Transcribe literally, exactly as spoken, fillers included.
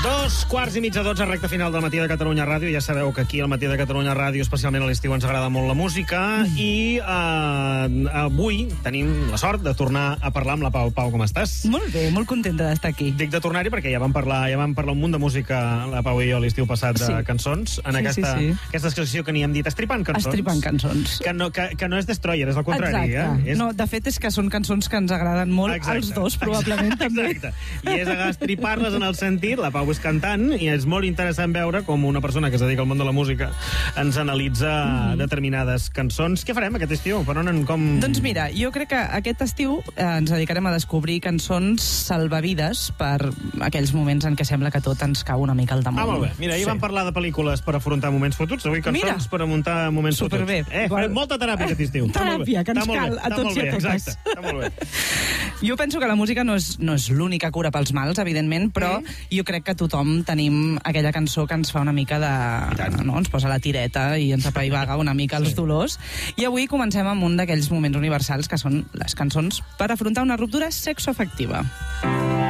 Dos quarts i mitja, dotze, recta final del Matí de Catalunya Ràdio. Ja sabeu que aquí al Matí de Catalunya Ràdio, especialment a l'estiu, ens agrada molt la música. Mm. I uh, avui tenim la sort de tornar a parlar amb la Pau. Pau, com estàs? Molt bé, molt contenta d'estar aquí. Dic de tornar-hi perquè ja vam parlar ja vam parlar un munt de música, la Pau i jo, l'estiu passat, de sí. cançons. En sí, aquesta, sí, sí. aquesta secció que n'hi hem dit Estripant cançons. Estripant cançons. Que no, que, que no és Destroyer, és el contrari. Exacte. Eh? És... No, de fet, és que són cançons que ens agraden molt. Exacte. Als dos, probablement, Exacte. també. Exacte. I és a estripar-les en el sentit, la Pau és cantant, i és molt interessant veure com una persona que es dedica al món de la música ens analitza mm. determinades cançons. Què farem aquest estiu? Per on, com... Doncs mira, jo crec que aquest estiu eh, ens dedicarem a descobrir cançons salvavides per aquells moments en què sembla que tot ens cau una mica al damunt. Ah, molt bé. Mira, ahir sí. vam parlar de pel·lícules per afrontar moments fotuts, avui cançons mira. per muntar moments Superbé. fotuts. Eh, farem molta teràpia aquest estiu. Teràpia, que ens cal a tots i a totes. Exacte, està molt bé. Jo penso que la música no és, no és l'única cura pels mals, evidentment, però mm. jo crec que tothom tenim aquella cançó que ens fa una mica de... No? Ens posa la tireta i ens apaivaga una mica els sí. dolors. I avui comencem amb un d'aquells moments universals que són les cançons per afrontar una ruptura sexoafectiva.